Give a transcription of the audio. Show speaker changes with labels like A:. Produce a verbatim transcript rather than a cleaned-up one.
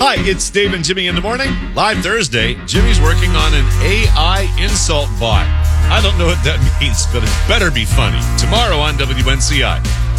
A: Hi, it's Dave and Jimmy in the morning. Live Thursday, Jimmy's working on an A I insult bot. I don't know what that means, but it better be funny. Tomorrow on W N C I.